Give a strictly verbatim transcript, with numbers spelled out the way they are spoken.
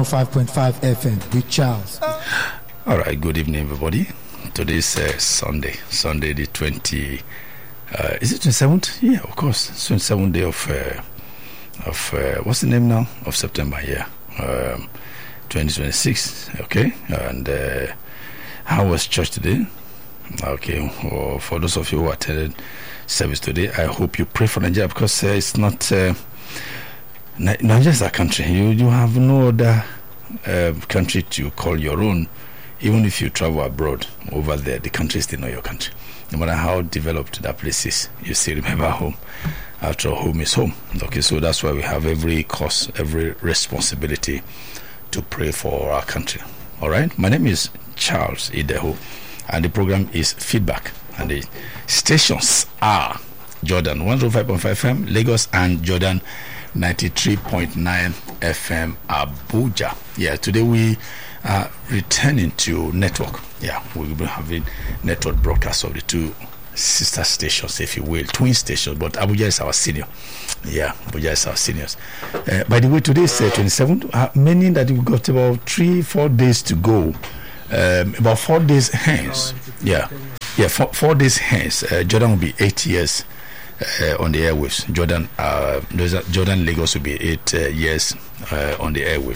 oh five point five F M with Charles. All right, good evening, everybody. Today's uh, Sunday, Sunday the twenty. Uh, is it twenty-seventh? Yeah, of course, twenty-seventh day of uh, of uh, what's the name now? Of September. Yeah, um, twenty twenty-six. Okay, and uh, how was church today? Okay, well, for those of you who attended service today, I hope you pray for Nigeria, because uh, it's not uh, Nigeria is a country. You you have no other uh, country to call your own. Even if you travel abroad, over there, the country is still not your country. No matter how developed that place is, you still remember home. After all, home is home. Okay, so that's why we have every cause, every responsibility to pray for our country. All right? My name is Charles Ideho, and the program is Feedback. And the stations are Jordan one oh five point five F M, Lagos, and Jordan ninety-three point nine F M, Abuja. Yeah, today we are returning to network. Yeah, we will be having network broadcasts of the two sister stations, if you will, twin stations, but Abuja is our senior. Yeah, Abuja is our seniors. Uh, by the way, today is uh, twenty-seventh, uh, meaning that we've got about three, four days to go. Um, about four days hence. Yeah, yeah, four, four days hence. Uh, Jordan will be eight years uh, on the airwaves. Jordan, uh, Jordan Lagos will be eight uh, years uh, on the airwaves.